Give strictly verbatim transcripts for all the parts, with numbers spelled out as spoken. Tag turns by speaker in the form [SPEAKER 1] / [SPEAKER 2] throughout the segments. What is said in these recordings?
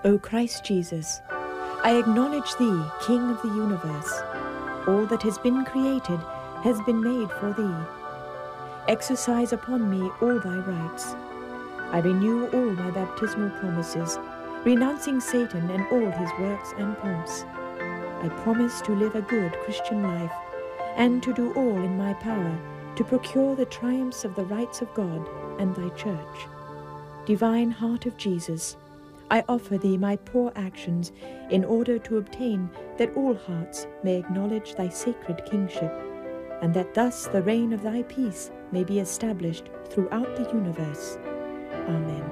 [SPEAKER 1] O Christ Jesus, I acknowledge Thee, King of the universe. All that has been created has been made for Thee. Exercise upon me all Thy rights. I renew all my baptismal promises, renouncing Satan and all his works and pomps. I promise to live a good Christian life, and to do all in my power to procure the triumphs of the rights of God and Thy Church. Divine Heart of Jesus, I offer Thee my poor actions in order to obtain that all hearts may acknowledge Thy sacred kingship, and that thus the reign of Thy peace may be established throughout the universe. Amen.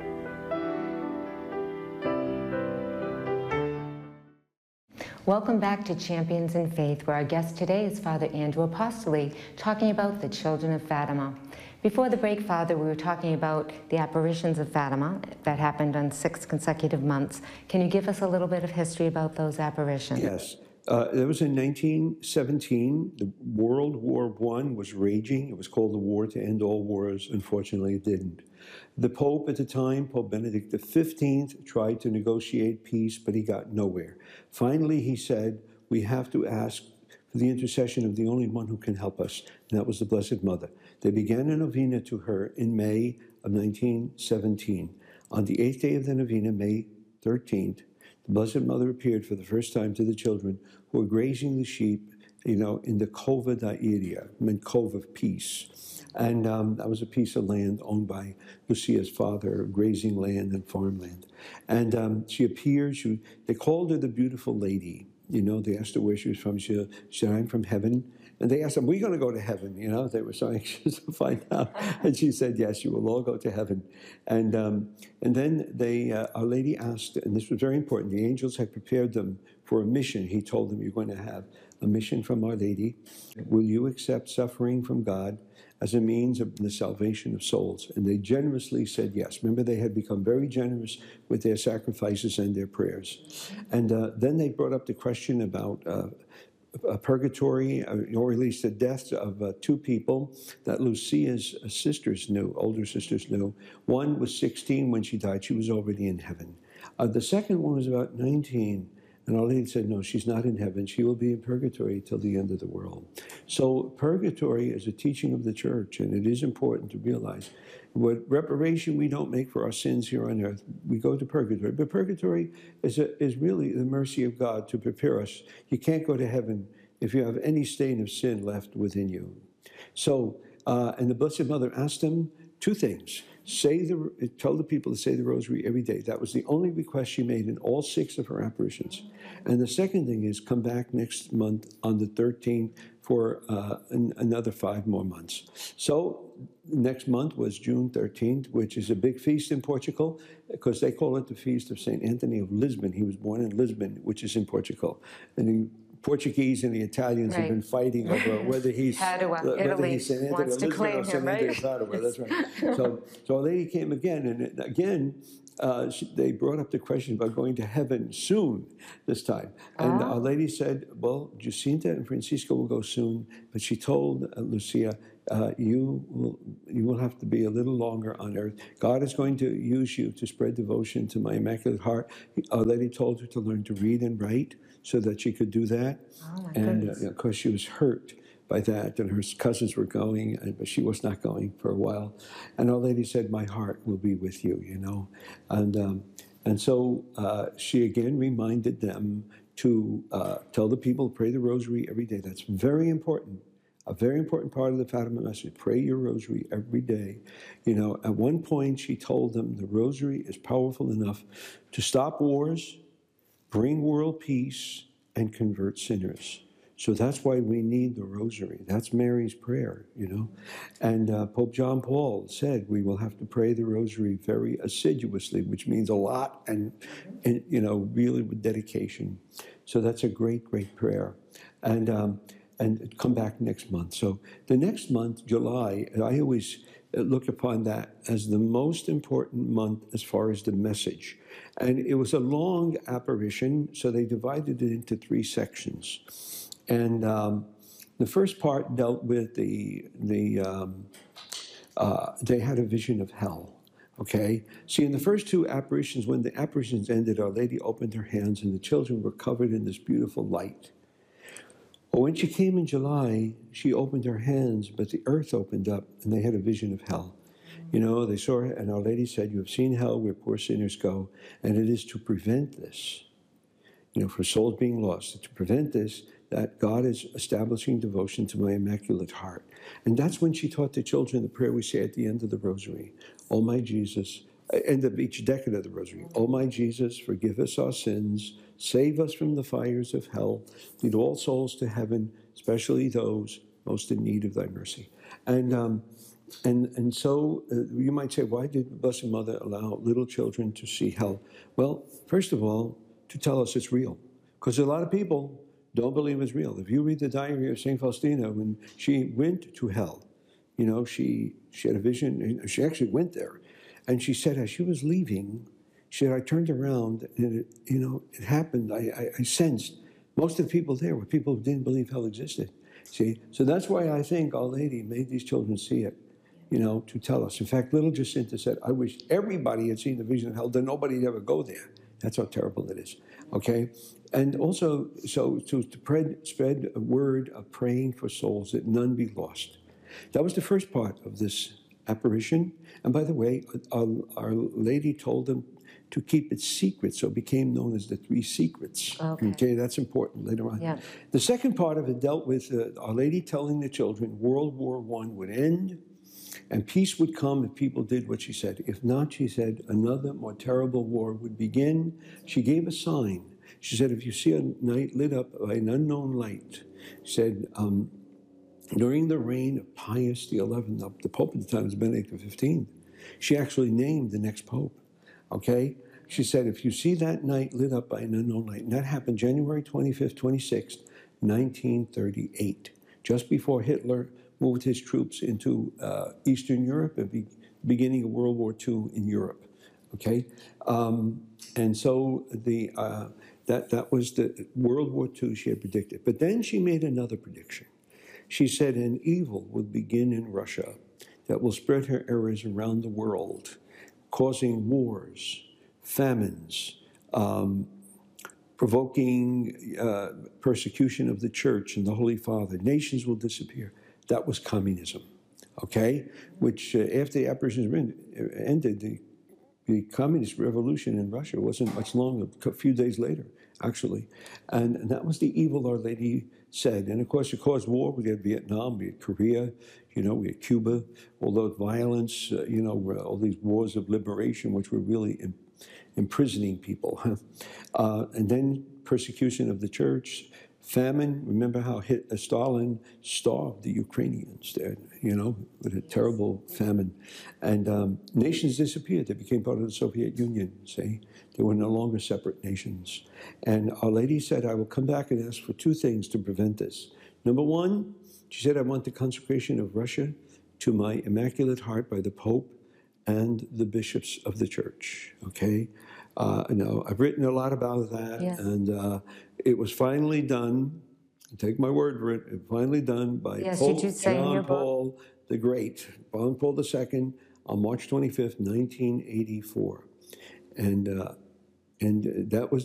[SPEAKER 2] Welcome back to Champions in Faith, where our guest today is Father Andrew Apostoli, talking about the children of Fatima. Before the break, Father, we were talking about the apparitions of Fatima that happened on six consecutive months. Can you give us a little bit of history about those apparitions?
[SPEAKER 3] Yes. Uh, that was in nineteen seventeen. The World War One was raging. It was called the War to End All Wars. Unfortunately, it didn't. The Pope at the time, Pope Benedict the fifteenth, tried to negotiate peace, but he got nowhere. Finally, he said, we have to ask for the intercession of the only one who can help us, and that was the Blessed Mother. They began a novena to her in May of nineteen seventeen. On the eighth day of the novena, May thirteenth, the Blessed Mother appeared for the first time to the children who were grazing the sheep, you know, in the Cova da Iria, meant Cove of Peace. And um, that was a piece of land owned by Lucia's father, grazing land and farmland. And um, she appeared, she, they called her the beautiful lady. You know, they asked her where she was from. She said, I'm from heaven. And they asked her, are we going to go to heaven? You know, they were so anxious to find out. And she said, yes, you will all go to heaven. And um, and then they, uh, Our Lady asked, and this was very important, the angels had prepared them for a mission. He told them, you're going to have a mission from Our Lady. Will you accept suffering from God as a means of the salvation of souls? And they generously said yes. Remember, they had become very generous with their sacrifices and their prayers. And uh, then they brought up the question about uh, uh, purgatory, uh, or at least the deaths of uh, two people that Lucia's sisters knew, older sisters knew. One was sixteen when she died. She was already in heaven. Uh, the second one was about nineteen. And Our Lady said, no, she's not in heaven. She will be in purgatory till the end of the world. So purgatory is a teaching of the church, and it is important to realize what reparation we don't make for our sins here on earth, we go to purgatory. But purgatory is, a, is really the mercy of God to prepare us. You can't go to heaven if you have any stain of sin left within you. So, uh, and the Blessed Mother asked them two things. Say the, tell the people to say the rosary every day. That was the only request she made in all six of her apparitions. And the second thing is come back next month on the thirteenth for uh, an, another five more months. So next month was June thirteenth, which is a big feast in Portugal, because they call it the Feast of Saint Anthony of Lisbon. He was born in Lisbon, which is in Portugal. And he Portuguese and the Italians right. have been fighting over whether he's
[SPEAKER 2] Padua,
[SPEAKER 3] whether
[SPEAKER 2] Italy
[SPEAKER 3] he's Saint Anthony
[SPEAKER 2] wants to claim
[SPEAKER 3] or Saint
[SPEAKER 2] him,
[SPEAKER 3] Anthony
[SPEAKER 2] right?
[SPEAKER 3] of Padua. That's right. So, so Our Lady came again, and again uh, she, they brought up the question about going to heaven soon this time. And
[SPEAKER 2] ah.
[SPEAKER 3] Our Lady said, "Well, Jacinta and Francisco will go soon," but she told uh, Lucia, uh, "You will you will have to be a little longer on earth. God is going to use you to spread devotion to my Immaculate Heart." Our Lady told her to learn to read and write, so that she could do that.
[SPEAKER 2] Oh, my
[SPEAKER 3] and
[SPEAKER 2] goodness.
[SPEAKER 3] uh, of course she was hurt by that, and her cousins were going, but she was not going for a while. And Our Lady said, my heart will be with you, you know. And um, and so uh, she again reminded them to uh, tell the people to pray the rosary every day. That's very important. A very important part of the Fatima message. Pray your rosary every day. You know, at one point she told them the rosary is powerful enough to stop wars, bring world peace, and convert sinners. So that's why we need the rosary. That's Mary's prayer, you know. And uh, Pope John Paul said we will have to pray the rosary very assiduously, which means a lot and, and you know, really with dedication. So that's a great, great prayer. And, um, and come back next month. So the next month, July, I always look upon that as the most important month as far as the message. And it was a long apparition, so they divided it into three sections. And um, the first part dealt with the, the um, uh, they had a vision of hell. Okay? See, in the first two apparitions, when the apparitions ended, Our Lady opened her hands and the children were covered in this beautiful light. Well, when she came in July, she opened her hands, but the earth opened up and they had a vision of hell. You know, they saw her, and Our Lady said, you have seen hell where poor sinners go, and it is to prevent this, you know, for souls being lost, to prevent this, that God is establishing devotion to my Immaculate Heart. And that's when she taught the children the prayer we say at the end of the Rosary. Oh, my Jesus, end of each decade of the Rosary. Oh, my Jesus, forgive us our sins, save us from the fires of hell, lead all souls to heaven, especially those most in need of thy mercy. And um, and and so uh, you might say, why did the Blessed Mother allow little children to see hell? Well, first of all, to tell us it's real. Because a lot of people don't believe it's real. If you read the diary of Saint Faustina, when she went to hell, you know, she, she had a vision, she actually went there. And she said, as she was leaving, she said, I turned around and, it, you know, it happened. I, I, I sensed most of the people there were people who didn't believe hell existed. See? So that's why I think Our Lady made these children see it, you know, to tell us. In fact, little Jacinta said, I wish everybody had seen the vision of hell, then nobody'd ever go there. That's how terrible it is, okay? And also, so to, to spread, spread a word of praying for souls that none be lost. That was the first part of this apparition. And by the way, our, Our Lady told them to keep it secret, so it became known as the Three Secrets.
[SPEAKER 2] Okay,
[SPEAKER 3] okay that's important later on.
[SPEAKER 2] Yeah.
[SPEAKER 3] The second part of it dealt with uh, Our Lady telling the children World War One would end, and peace would come if people did what she said. If not, she said, another more terrible war would begin. She gave a sign. She said, if you see a night lit up by an unknown light, she said, um, during the reign of Pius the eleventh, the Pope at the time was Benedict the fifteenth, she actually named the next Pope, okay? She said, if you see that night lit up by an unknown light, and that happened January twenty-fifth, twenty-sixth, nineteen thirty-eight, just before Hitler moved his troops into uh, Eastern Europe and be, beginning of World War Two in Europe, okay? Um, and so the, uh, that, that was the World War Two she had predicted. But then she made another prediction. She said an evil would begin in Russia that will spread her errors around the world, causing wars, famines, um, provoking uh, persecution of the Church and the Holy Father. Nations will disappear. That was communism, okay? Which, uh, after the apparitions ended, the, the communist revolution in Russia wasn't much longer, a few days later, actually. And, and that was the evil Our Lady said. And of course, it caused war. We had Vietnam, we had Korea, you know, we had Cuba, all those violence, uh, you know, all these wars of liberation, which were really in, imprisoning people. uh, and then persecution of the Church, famine. Remember how Hit, uh, Stalin starved the Ukrainians there, you know, with a terrible famine. And um, nations disappeared. They became part of the Soviet Union, see? They were no longer separate nations. And Our Lady said, I will come back and ask for two things to prevent this. Number one, she said, I want the consecration of Russia to my Immaculate Heart by the Pope and the bishops of the Church, okay? Uh, no, I've written a lot about that,
[SPEAKER 2] yes.
[SPEAKER 3] and uh, it was finally done, take my word for it, it finally done by
[SPEAKER 2] yes,
[SPEAKER 3] Pope
[SPEAKER 2] John
[SPEAKER 3] Paul the Great, John Paul the Second, on March twenty-fifth, nineteen eighty-four. And, uh, and that was